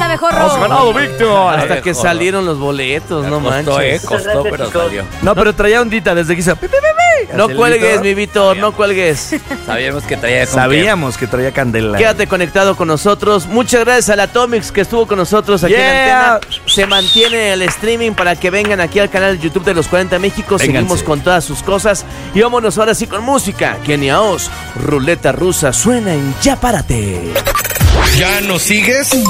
la mejor Has rola. ganado, Víctor. Hasta que salieron los boletos, no manches. Costó, pero salió. No, pero traía ondita desde que hizo. No cuelgues, mi Víctor, no cuelgues. Sabíamos que traía con Sabíamos que traía candela. Quédate conectado con nosotros. Muchas gracias a la Atomics que estuvo con nosotros aquí en la antena. Se mantiene el streaming para que vengan aquí al canal de YouTube de Los 40 México. Vénganse. Seguimos con todas sus cosas. Y vámonos ahora sí con música. Kenia Oz, Ruleta Rusa, suena en Ya Párate. ¿Ya nos sigues?